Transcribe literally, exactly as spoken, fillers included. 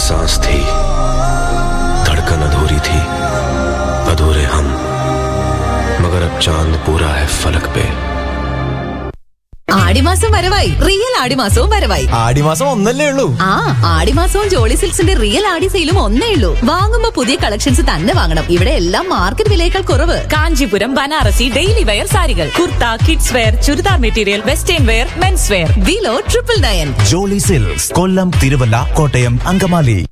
सांस थी, धड़कन अधूरी थी, अधूरे हम, मगर अब चांद पूरा है फलक पे. ആടിമാസം വരവായി. റിയൽ ആടിമാസവും വരവായി. ആടിമാസം ഒന്നല്ലേ ഉള്ളൂ. ആ ആടിമാസവും ജോളി സിൽക്സിന്റെ റിയൽ ആടി സെയിലും ഒന്നേ ഉള്ളൂ. വാങ്ങുമ്പോ പുതിയ കളക്ഷൻസ് തന്നെ വാങ്ങണം. ഇവിടെ എല്ലാം മാർക്കറ്റ് വിലയേക്കാൾ കുറവ്. കാഞ്ചീപുരം, ബനാറസി, ഡെയിലി വെയർ സാരികൾ, kurta, kids wear, churidar material, western wear, men's wear. Below triple nine. Jolly silks, കൊല്ലം, തിരുവല്ല, കോട്ടയം, അങ്കമാലി.